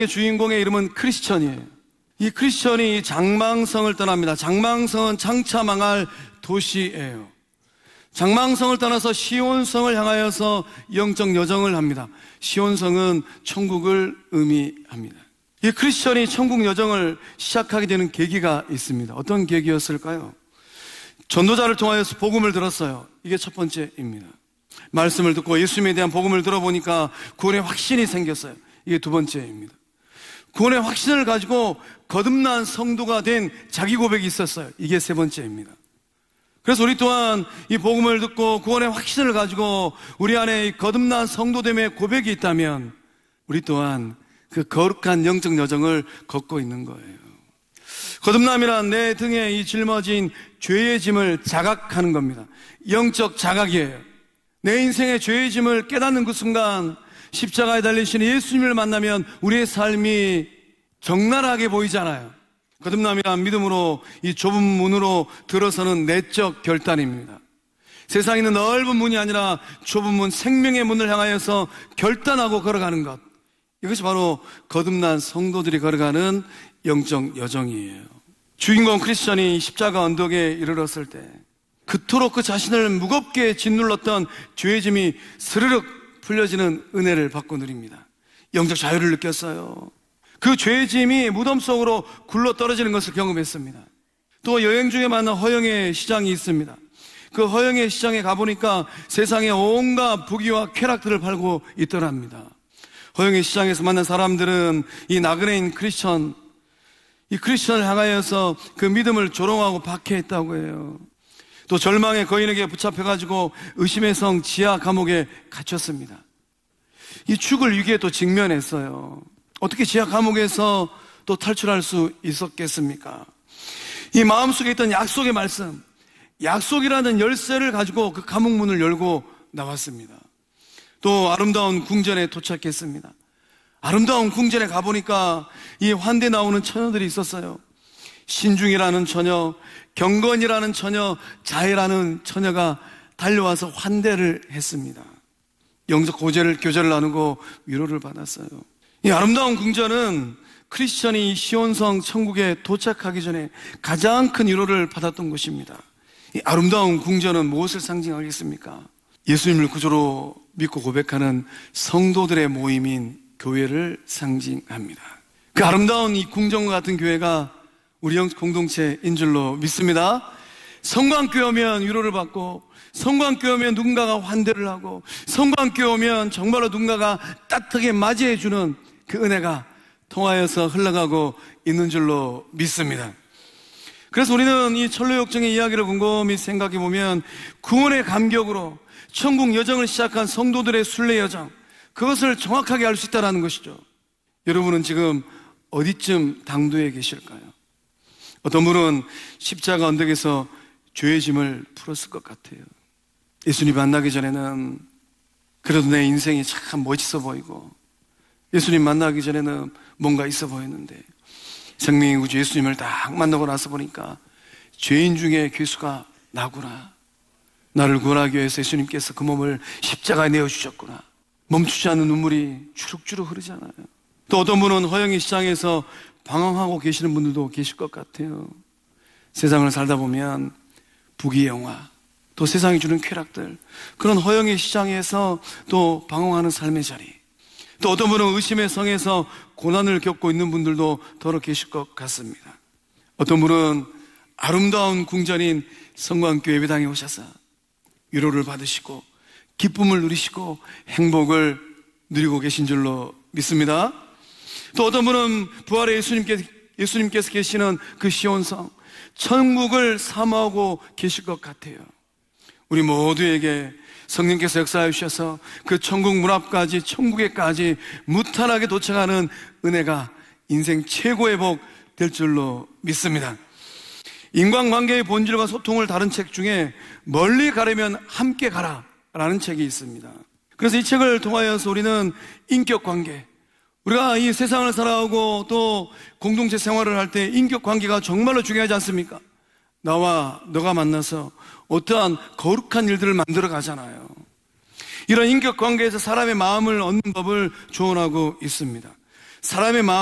주인공의 이름은 크리스천이에요. 이 크리스천이 장망성을 떠납니다. 장망성은 장차 망할 도시예요. 장망성을 떠나서 시온성을 향하여서 영적 여정을 합니다. 시온성은 천국을 의미합니다. 이 크리스천이 천국 여정을 시작하게 되는 계기가 있습니다. 어떤 계기였을까요? 전도자를 통하여서 복음을 들었어요. 이게 첫 번째입니다. 말씀을 듣고 예수님에 대한 복음을 들어보니까 구원의 확신이 생겼어요. 이게 두 번째입니다. 구원의 확신을 가지고 거듭난 성도가 된 자기 고백이 있었어요. 이게 세 번째입니다. 그래서 우리 또한 이 복음을 듣고 구원의 확신을 가지고 우리 안에 이 거듭난 성도됨의 고백이 있다면 우리 또한 그 거룩한 영적 여정을 걷고 있는 거예요. 거듭남이란 내 등에 이 짊어진 죄의 짐을 자각하는 겁니다. 영적 자각이에요. 내 인생의 죄의 짐을 깨닫는 그 순간 십자가에 달리신 예수님을 만나면 우리의 삶이 적나라하게 보이잖아요. 거듭남이란 믿음으로 이 좁은 문으로 들어서는 내적 결단입니다. 세상에 있는 넓은 문이 아니라 좁은 문, 생명의 문을 향하여서 결단하고 걸어가는 것. 이것이 바로 거듭난 성도들이 걸어가는 영적 여정이에요. 주인공 크리스천이 십자가 언덕에 이르렀을 때 그토록 그 자신을 무겁게 짓눌렀던 죄의 짐이 스르륵 풀려지는 은혜를 받고 누립니다. 영적 자유를 느꼈어요. 그 죄의 짐이 무덤 속으로 굴러 떨어지는 것을 경험했습니다. 또 여행 중에 만난 허영의 시장이 있습니다. 그 허영의 시장에 가보니까 세상에 온갖 부귀와 쾌락들을 팔고 있더랍니다. 허영의 시장에서 만난 사람들은 이 나그네인 크리스천, 이 크리스천을 향하여서 그 믿음을 조롱하고 박해했다고 해요. 또 절망의 거인에게 붙잡혀가지고 의심의 성 지하 감옥에 갇혔습니다. 이 죽을 위기에 또 직면했어요. 어떻게 지하 감옥에서 또 탈출할 수 있었겠습니까? 이 마음속에 있던 약속의 말씀, 약속이라는 열쇠를 가지고 그 감옥 문을 열고 나왔습니다. 또 아름다운 궁전에 도착했습니다. 아름다운 궁전에 가보니까 이 환대 나오는 처녀들이 있었어요. 신중이라는 처녀, 경건이라는 처녀, 자애라는 처녀가 달려와서 환대를 했습니다. 영적 교제를 나누고 위로를 받았어요. 이 아름다운 궁전은 크리스천이 시온성 천국에 도착하기 전에 가장 큰 위로를 받았던 곳입니다. 이 아름다운 궁전은 무엇을 상징하겠습니까? 예수님을 구주로 믿고 고백하는 성도들의 모임인 교회를 상징합니다. 그 아름다운 이 궁전과 같은 교회가 우리 영 공동체인 줄로 믿습니다. 성광교회 오면 위로를 받고, 성광교회 오면 누군가가 환대를 하고, 성광교회 오면 정말로 누군가가 따뜻하게 맞이해주는 그 은혜가 통하여서 흘러가고 있는 줄로 믿습니다. 그래서 우리는 이 철로역정의 이야기를 곰곰이 생각해 보면 구원의 감격으로 천국 여정을 시작한 성도들의 순례 여정, 그것을 정확하게 알 수 있다는 것이죠. 여러분은 지금 어디쯤 당도에 계실까요? 어떤 분은 십자가 언덕에서 죄의 짐을 풀었을 것 같아요. 예수님 만나기 전에는 그래도 내 인생이 참 멋있어 보이고, 예수님 만나기 전에는 뭔가 있어 보였는데, 생명의 구주 예수님을 딱 만나고 나서 보니까 죄인 중에 괴수가 나구나, 나를 구원하기 위해서 예수님께서 그 몸을 십자가에 내어주셨구나. 멈추지 않는 눈물이 주룩주룩 흐르잖아요. 또 어떤 분은 허영의 시장에서 방황하고 계시는 분들도 계실 것 같아요. 세상을 살다 보면 부귀영화, 또 세상이 주는 쾌락들, 그런 허영의 시장에서 또 방황하는 삶의 자리, 또 어떤 분은 의심의 성에서 고난을 겪고 있는 분들도 더러 계실 것 같습니다. 어떤 분은 아름다운 궁전인 성광교회 예배당에 오셔서 위로를 받으시고 기쁨을 누리시고 행복을 누리고 계신 줄로 믿습니다. 또 어떤 분은 부활의 예수님께서 계시는 그 시온성, 천국을 사모하고 계실 것 같아요. 우리 모두에게 성령께서 역사해 주셔서 그 천국 문 앞까지, 천국에까지 무탈하게 도착하는 은혜가 인생 최고의 복 될 줄로 믿습니다. 인간관계의 본질과 소통을 다룬 책 중에 멀리 가려면 함께 가라 라는 책이 있습니다. 그래서 이 책을 통하여서 우리는 인격관계, 우리가 이 세상을 살아오고 또 공동체 생활을 할 때 인격관계가 정말로 중요하지 않습니까? 나와 너가 만나서 어떠한 거룩한 일들을 만들어 가잖아요. 이런 인격관계에서 사람의 마음을 얻는 법을 조언하고 있습니다. 사람의 마음